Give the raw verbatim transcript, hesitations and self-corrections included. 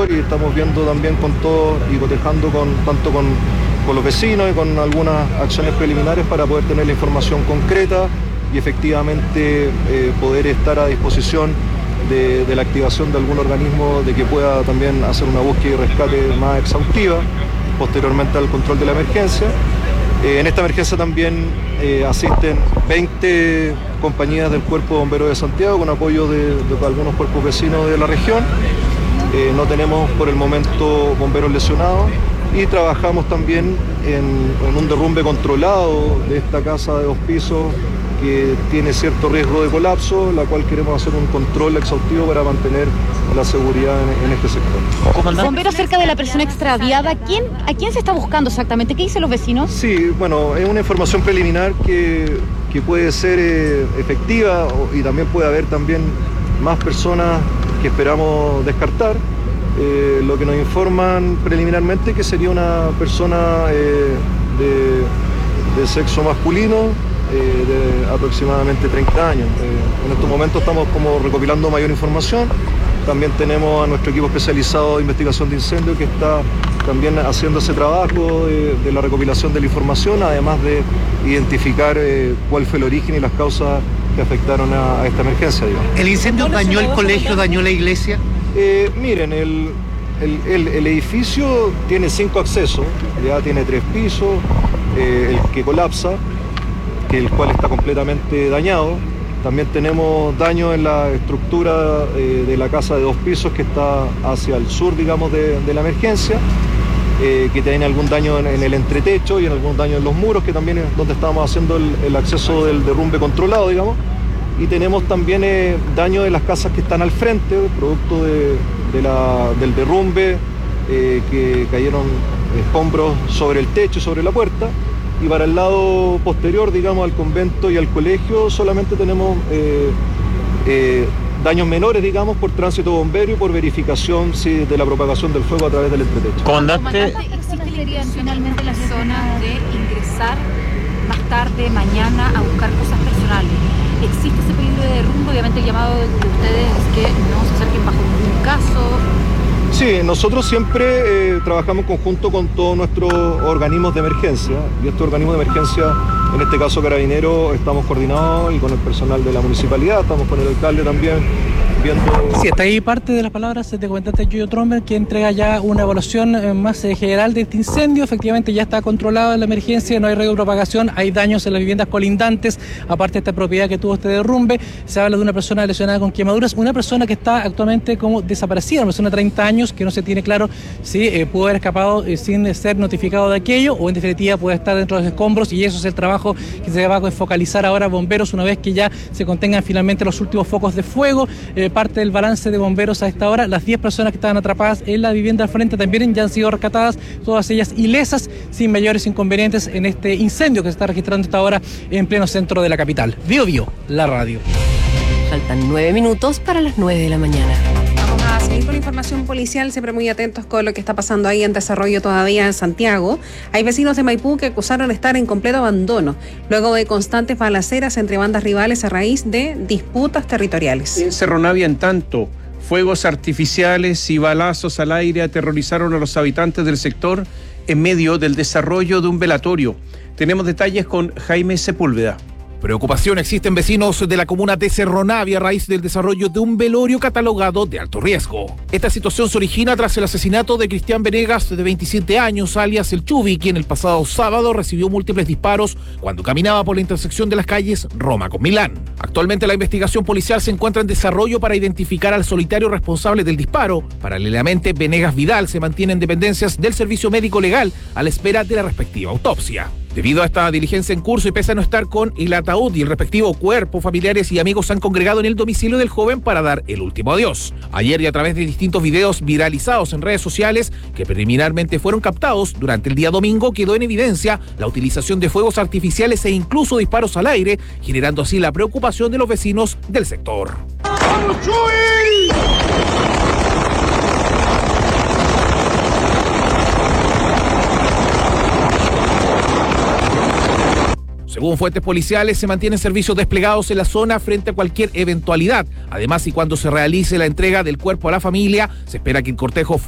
y estamos viendo también con todo y cotejando con, tanto con, con los vecinos y con algunas acciones preliminares para poder tener la información concreta y efectivamente eh, poder estar a disposición de, de la activación de algún organismo de que pueda también hacer una búsqueda y rescate más exhaustiva posteriormente al control de la emergencia. Eh, en esta emergencia también eh, asisten veinte compañías del Cuerpo de Bomberos de Santiago con apoyo de, de algunos cuerpos vecinos de la región. Eh, no tenemos por el momento bomberos lesionados y trabajamos también en, en un derrumbe controlado de esta casa de dos pisos que tiene cierto riesgo de colapso, la cual queremos hacer un control exhaustivo para mantener la seguridad en, en este sector. Bomberos cerca de la persona extraviada, ¿quién, ¿a quién se está buscando exactamente? ¿Qué dicen los vecinos? Sí, bueno, es una información preliminar que, que puede ser eh, efectiva y también puede haber también más personas que esperamos descartar. Eh, lo que nos informan preliminarmente que sería una persona eh, de, de sexo masculino, Eh, de aproximadamente treinta años. Eh, en estos momentos estamos como recopilando mayor información. También tenemos a nuestro equipo especializado de investigación de incendios que está también haciendo ese trabajo de, de la recopilación de la información, además de identificar eh, cuál fue el origen y las causas que afectaron a, a esta emergencia, digamos. ¿El incendio dañó el colegio, dañó la iglesia? Eh, miren, el, el, el, el edificio tiene cinco accesos, ya tiene tres pisos, eh, el que colapsa, que el cual está completamente dañado. También tenemos daño en la estructura eh, de la casa de dos pisos que está hacia el sur, digamos, de, de la emergencia, eh, que tiene algún daño en, en el entretecho y en algún daño en los muros, que también es donde estábamos haciendo el, el acceso del derrumbe controlado, digamos. Y tenemos también eh, daño de las casas que están al frente, producto de, de la, del derrumbe, eh, que cayeron escombros sobre el techo y sobre la puerta. Y para el lado posterior, digamos, al convento y al colegio, solamente tenemos eh, eh, daños menores, digamos, por tránsito bombero y por verificación sí, de la propagación del fuego a través del entretecho. Comandante, ¿existe finalmente la zona de ingresar más tarde, mañana, a buscar cosas personales? ¿Existe ese peligro de derrumbe? Obviamente el llamado de ustedes es que no se acerquen bajo ningún caso. Sí, nosotros siempre eh, trabajamos en conjunto con todos nuestros organismos de emergencia y estos organismos de emergencia, en este caso Carabineros, estamos coordinados y con el personal de la municipalidad, estamos con el alcalde también viendo... Sí, está ahí parte de las palabras de comandante Yuyo Tromber, que entrega ya una evaluación más general de este incendio. Efectivamente ya está controlada la emergencia, no hay riesgo de propagación, hay daños en las viviendas colindantes, aparte de esta propiedad que tuvo este derrumbe. Se habla de una persona lesionada con quemaduras, una persona que está actualmente como desaparecida, una persona de treinta años, que no se tiene claro si eh, pudo haber escapado eh, sin ser notificado de aquello, o en definitiva puede estar dentro de los escombros, y eso es el trabajo que se va a focalizar ahora bomberos una vez que ya se contengan finalmente los últimos focos de fuego. Eh, parte del balance de bomberos a esta hora, las diez personas que estaban atrapadas en la vivienda al frente también ya han sido rescatadas, todas ellas ilesas, sin mayores inconvenientes en este incendio que se está registrando esta hora en pleno centro de la capital. Bio Bio, la radio. Faltan nueve minutos para las nueve de la mañana. Vamos a seguir con la información policial, siempre muy atentos con lo que está pasando ahí en desarrollo todavía en Santiago. Hay vecinos de Maipú que acusaron estar en completo abandono, luego de constantes balaceras entre bandas rivales a raíz de disputas territoriales. En Cerro Navia, en tanto, fuegos artificiales y balazos al aire aterrorizaron a los habitantes del sector en medio del desarrollo de un velatorio. Tenemos detalles con Jaime Sepúlveda. Preocupación existe en vecinos de la comuna de Cerro Navia a raíz del desarrollo de un velorio catalogado de alto riesgo. Esta situación se origina tras el asesinato de Cristian Venegas, de veintisiete años, alias El Chubi, quien el pasado sábado recibió múltiples disparos cuando caminaba por la intersección de las calles Roma con Milán. Actualmente la investigación policial se encuentra en desarrollo para identificar al solitario responsable del disparo. Paralelamente, Venegas Vidal se mantiene en dependencias del servicio médico legal a la espera de la respectiva autopsia. Debido a esta diligencia en curso y pese a no estar con el ataúd y el respectivo cuerpo, familiares y amigos se han congregado en el domicilio del joven para dar el último adiós. Ayer, y a través de distintos videos viralizados en redes sociales que preliminarmente fueron captados durante el día domingo, quedó en evidencia la utilización de fuegos artificiales e incluso disparos al aire, generando así la preocupación de los vecinos del sector. ¡Vamos, Chuy! Según fuentes policiales, se mantienen servicios desplegados en la zona frente a cualquier eventualidad. Además, y cuando se realice la entrega del cuerpo a la familia, se espera que el cortejo